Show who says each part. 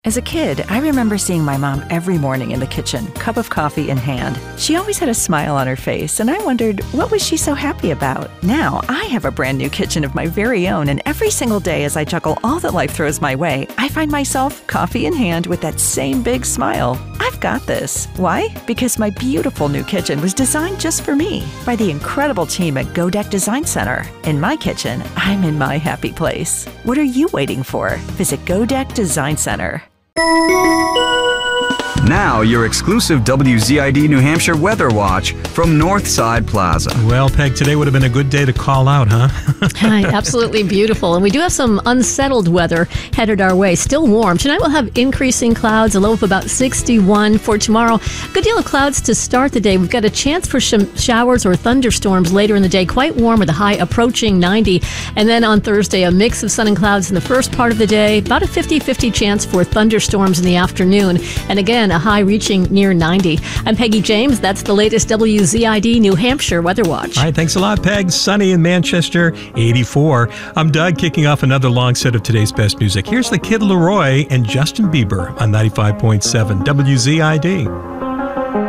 Speaker 1: As a kid, I remember seeing my mom every morning in the kitchen, cup of coffee in hand. She always had a smile on her face, and I wondered, what was she so happy about? Now, I have a brand new kitchen of my very own, and every single day as I juggle all that life throws my way, I find myself, coffee in hand, with that same big smile. I've got this. Why? Because my beautiful new kitchen was designed just for me by the incredible team at Godek Design Center. In my kitchen, I'm in my happy place. What are you waiting for? Visit Godek Design Center.
Speaker 2: Now, your exclusive WZID New Hampshire Weather Watch from Northside Plaza.
Speaker 3: Well, Peg, today would have been a good day to call out, huh?
Speaker 4: Absolutely beautiful. And we do have some unsettled weather headed our way. Still warm. Tonight we'll have increasing clouds, a low of about 61 for tomorrow. Good deal of clouds to start the day. We've got a chance for some showers or thunderstorms later in the day. Quite warm with a high approaching 90. And then on Thursday, a mix of sun and clouds in the first part of the day. About a 50-50 chance for thunderstorms in the afternoon. And again, a high reaching near 90. I'm Peggy James. That's the latest WZID New Hampshire Weather Watch.
Speaker 3: All right, thanks a lot, Peg. Sunny in Manchester, 84. I'm Doug, kicking off another long set of today's best music. Here's the Kid Laroi and Justin Bieber on 95.7 WZID.